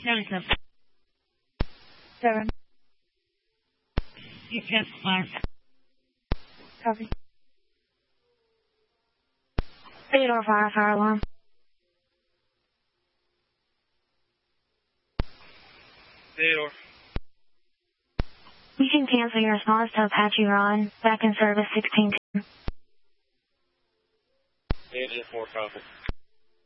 Joseph. 7. CPS 5. Copy. Theodore fire alarm. Theodore. You can cancel your response to Apache Ron. Back in service 16. 8-4, copy.